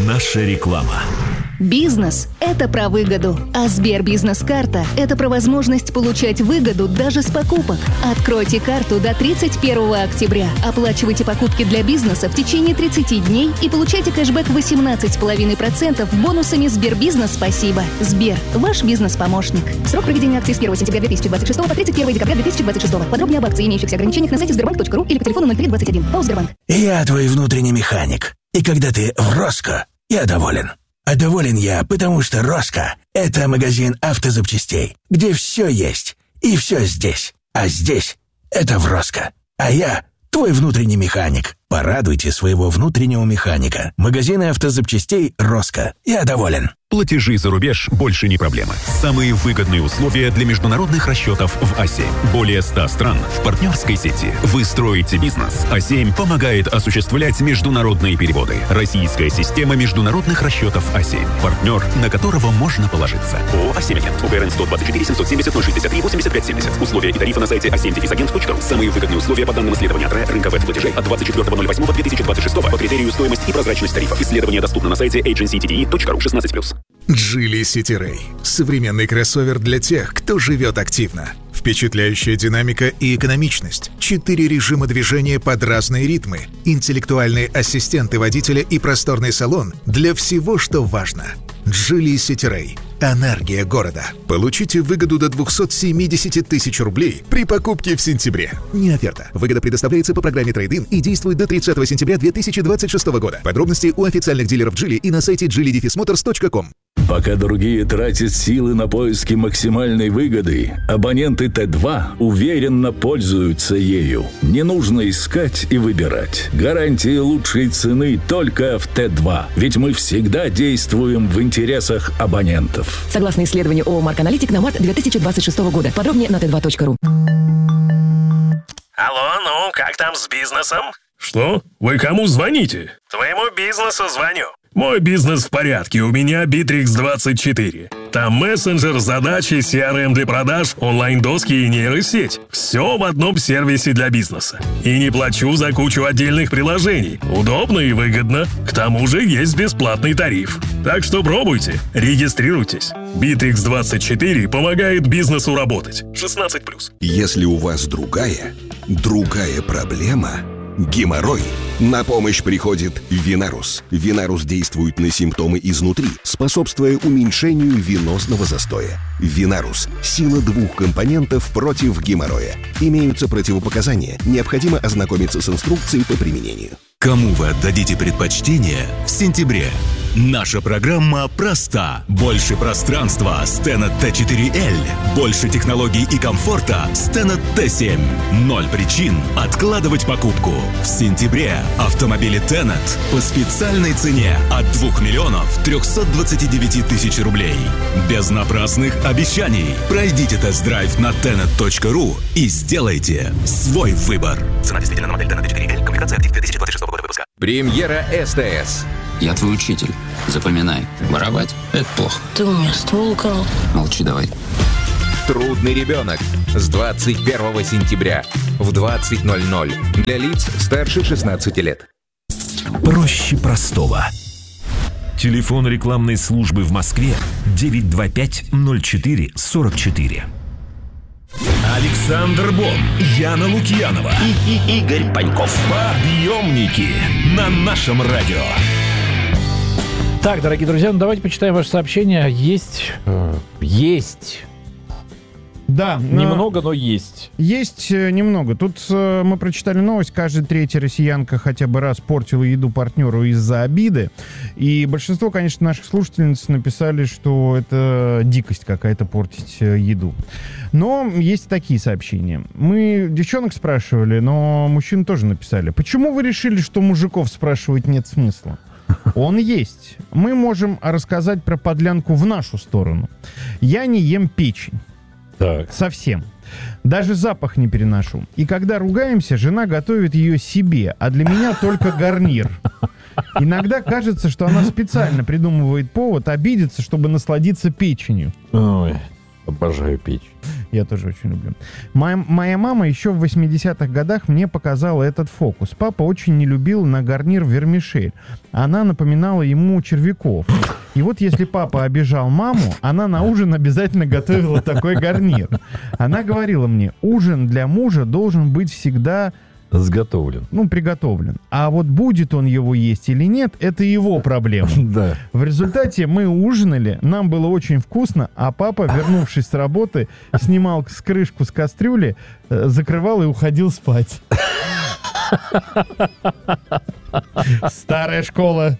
Наша реклама. Бизнес – это про выгоду, а Сбербизнес-карта – это про возможность получать выгоду даже с покупок. Откройте карту до 31 октября, оплачивайте покупки для бизнеса в течение 30 дней и получайте кэшбэк 18,5% бонусами Сбербизнес «Спасибо». Сбер – ваш бизнес-помощник. Срок проведения акции с 1 сентября 2026 по 31 декабря 2026. Подробнее об акции и имеющихся ограничениях на сайте sberbank.ru или по телефону 0321. ПАО «Сбербанк». Я твой внутренний механик. И когда ты в Роско, я доволен. А доволен я, потому что Роско – это магазин автозапчастей, где все есть и все здесь. А здесь – это в Роско. А я – твой внутренний механик. Порадуйте своего внутреннего механика. Магазины автозапчастей Роско. Я доволен. Платежи за рубеж больше не проблема. Самые выгодные условия для международных расчетов в А7. Более 100 стран в партнерской сети. Вы строите бизнес. А7 помогает осуществлять международные переводы. Российская система международных расчетов А7. Партнер, на которого можно положиться. ООО «А7-Агент». УГРН 124 770 063 85 70. Условия и тарифы на сайте a7-agent.ru. Самые выгодные условия по данным исследования от рынка веб-платежей от 24.08.2026 по критерию стоимость и прозрачность тарифов. Исследование доступно на сайте agencytde.ru 16+. Geely City Ray – современный кроссовер для тех, кто живет активно. Впечатляющая динамика и экономичность, 4 режима движения под разные ритмы, интеллектуальные ассистенты водителя и просторный салон для всего, что важно. Geely City Ray – энергия города. Получите выгоду до 270 тысяч рублей при покупке в сентябре. Не оферта. Выгода предоставляется по программе Trade-in и действует до 30 сентября 2026 года. Подробности у официальных дилеров Geely и на сайте geely-motors.com. Пока другие тратят силы на поиски максимальной выгоды, абоненты Т2 уверенно пользуются ею. Не нужно искать и выбирать. Гарантия лучшей цены только в Т2. Ведь мы всегда действуем в интересах абонентов. Согласно исследованию ООО «Марк Аналитик» на март 2026 года. Подробнее на t2.ru. Алло, ну, как там с бизнесом? Что? Вы кому звоните? Твоему бизнесу звоню. Мой бизнес в порядке, у меня Bittrex24. Там мессенджер, задачи, CRM для продаж, онлайн-доски и нейросеть. Все в одном сервисе для бизнеса. И не плачу за кучу отдельных приложений. Удобно и выгодно. К тому же есть бесплатный тариф. Так что пробуйте, регистрируйтесь. Bittrex24 помогает бизнесу работать. 16+. Если у вас другая проблема... Геморрой. На помощь приходит Винарус. Винарус действует на симптомы изнутри, способствуя уменьшению венозного застоя. Винарус. Сила 2 компонентов против геморроя. Имеются противопоказания. Необходимо ознакомиться с инструкцией по применению. Кому вы отдадите предпочтение в сентябре? Наша программа проста. Больше пространства – Stannett T4L. Больше технологий и комфорта – Stannett T7. 0 причин откладывать покупку. В сентябре автомобили Tenet по специальной цене от 2 миллионов 329 тысяч рублей. Без напрасных обещаний. Пройдите тест-драйв на tenet.ru и сделайте свой выбор. Цена действительно на модель Tenet T4L. Комплектация актив 2026 года выпуска. Премьера СТС. Я твой учитель. Запоминай. Воровать – это плохо. Ты у меня ствол украл. Молчи давай. Трудный ребенок. С 21 сентября в 20:00 для лиц старше 16 лет. Проще простого. Телефон рекламной службы в Москве 925-04-44. Александр Бон, Яна Лукьянова и Игорь Паньков. Подъемники на нашем радио. Так, дорогие друзья, ну давайте почитаем ваше сообщение. Есть. Да. Немного, но есть. Есть немного. Тут мы прочитали новость. Каждая третья россиянка хотя бы раз портила еду партнеру из-за обиды. И большинство, конечно, наших слушательниц написали, что это дикость какая-то портить еду. Но есть такие сообщения. Мы девчонок спрашивали, но мужчин тоже написали. Почему вы решили, что мужиков спрашивать нет смысла? Он есть. Мы можем рассказать про подлянку в нашу сторону. Я не ем печень. Так. Совсем. Даже запах не переношу. И когда ругаемся, жена готовит ее себе, а для меня только гарнир. Иногда кажется, что она специально придумывает повод обидеться, чтобы насладиться печенью. Ой. Обожаю печь. Я тоже очень люблю. Моя мама еще в 80-х годах мне показала этот фокус. Папа очень не любил на гарнир вермишель. Она напоминала ему червяков. И вот если папа обижал маму, она на ужин обязательно готовила такой гарнир. Она говорила мне, ужин для мужа должен быть всегда... Сготовлен. Приготовлен. А вот будет он его есть или нет, это его проблема. Да. В результате мы ужинали, нам было очень вкусно, а папа, вернувшись с работы, снимал крышку с кастрюли, закрывал и уходил спать. Старая школа.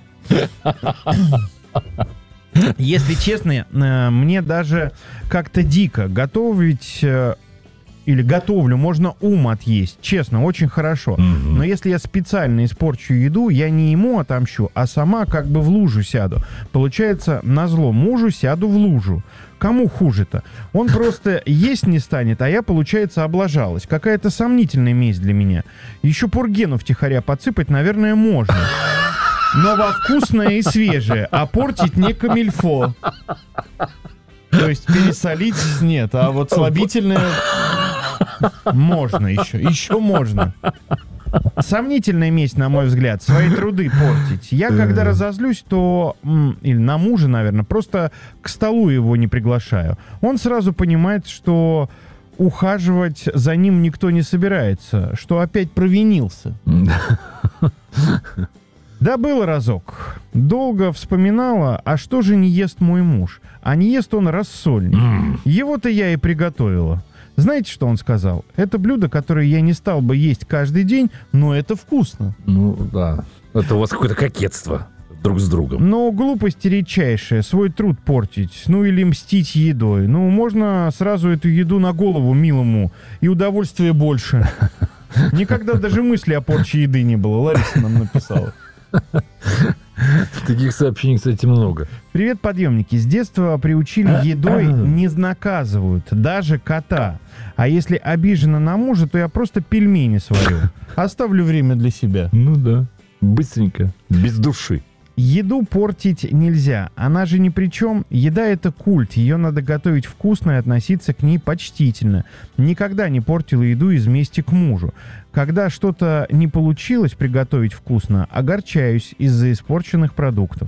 Если честно, мне даже как-то дико готовить... Или готовлю, можно ум отъесть. Честно, очень хорошо. Но если я специально испорчу еду, я не ему отомщу, а сама как бы в лужу сяду. Получается, назло мужу сяду в лужу. Кому хуже-то? Он просто есть не станет, а я, получается, облажалась. Какая-то сомнительная месть для меня. Еще пургену втихаря подсыпать, наверное, можно. Но во вкусное и свежее, а портить не камильфо. То есть пересолить нет, а вот слабительное можно еще. Еще можно. Сомнительная месть, на мой взгляд, свои труды портить. Я, когда разозлюсь, то, или на мужа, наверное, просто к столу его не приглашаю. Он сразу понимает, что ухаживать за ним никто не собирается, что опять провинился. Да, был разок. Долго вспоминала, а что же не ест мой муж? А не ест он рассольник. Его-то я и приготовила. Знаете, что он сказал? Это блюдо, которое я не стал бы есть каждый день, но это вкусно. Ну, да. Это у вас какое-то кокетство друг с другом. Но глупость редчайшая, свой труд портить, или мстить едой. Можно сразу эту еду на голову милому, и удовольствия больше. Никогда даже мысли о порче еды не было. Лариса нам написала. Таких сообщений, кстати, много. Привет, подъемники. С детства приучили едой не наказывают, даже кота. А если обижена на мужа, то я просто пельмени сварю. Оставлю время для себя. Ну да, быстренько, без души. Еду портить нельзя. Она же ни при чем. Еда — это культ. Ее надо готовить вкусно и относиться к ней почтительно. Никогда не портила еду из мести к мужу. Когда что-то не получилось приготовить вкусно, огорчаюсь из-за испорченных продуктов.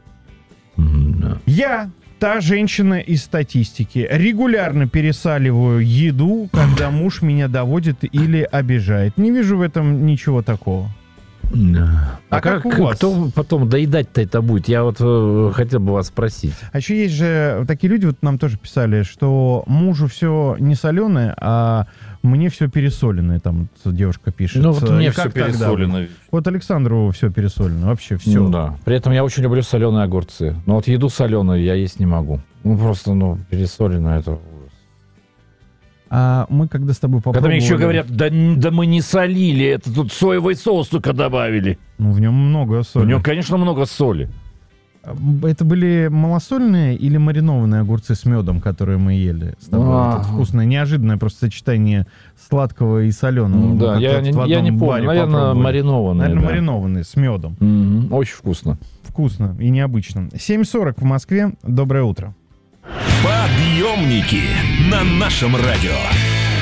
Я, та женщина из статистики, регулярно пересаливаю еду, когда муж меня доводит или обижает. Не вижу в этом ничего такого. Да. А как у вас? Кто потом доедать-то это будет? Я вот хотел бы вас спросить. А еще есть же такие люди, вот нам тоже писали, что мужу все не соленое, а мне все пересоленное. Там вот девушка пишет. Ну вот мне все пересолено. Вот Александру все пересолено, вообще все. Ну да. При этом я очень люблю соленые огурцы. Но вот еду соленую я есть не могу. Просто, пересолено это... А мы когда с тобой попробовали... Когда мне еще говорят, да мы не солили, это тут соевый соус только добавили. В нем много соли. В нем, конечно, много соли. Это были малосольные или маринованные огурцы с медом, которые мы ели с тобой? Это вкусное, неожиданное просто сочетание сладкого и соленого. Да, я не помню, наверное, маринованные. Наверное, маринованные с медом. Очень вкусно. Вкусно и необычно. 7:40 в Москве. Доброе утро. Подъемники на нашем радио.